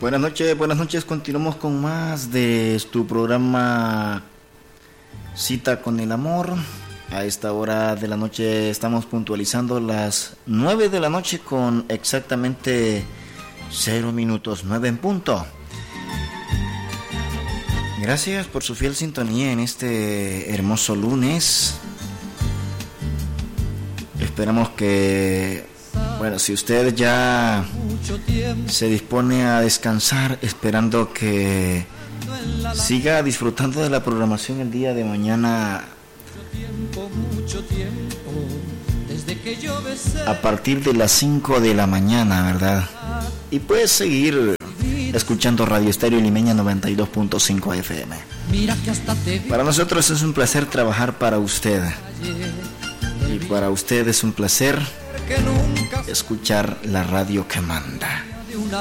Buenas noches, continuamos con más de tu programa Cita con el Amor. A esta hora de la noche estamos puntualizando las 9 de la noche con exactamente 0 minutos, 9 en punto. Gracias por su fiel sintonía en este hermoso lunes. Esperamos que, bueno, si usted ya se dispone a descansar, esperando que siga disfrutando de la programación el día de mañana a partir de las 5 de la mañana, ¿verdad? Y puedes seguir escuchando Radio Estéreo Limeña 92.5 FM. Para nosotros es un placer trabajar para usted. Y para usted es un placer escuchar la radio que manda.